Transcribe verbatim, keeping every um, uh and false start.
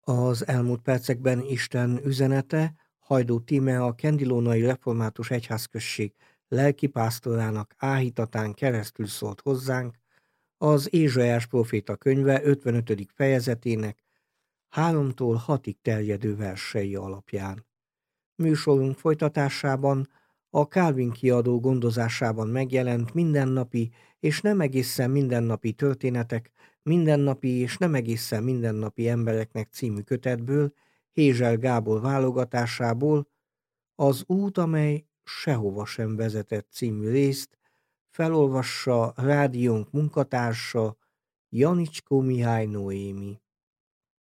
Az elmúlt percekben Isten üzenete Hajdú Tíme, a Kendilónai Református Egyházközség lelkipásztorának áhítatán keresztül szólt hozzánk az Ézsaiás próféta könyve ötvenötödik fejezetének háromtól hatig terjedő versei alapján. Műsorunk folytatásában a Calvin kiadó gondozásában megjelent Mindennapi és nem egészen mindennapi történetek, mindennapi és nem egészen mindennapi embereknek című kötetből, Hézsel Gábor válogatásából az út, amely sehova sem vezetett című részt felolvassa rádiónk munkatársa, Janicskó Mihály Noémi.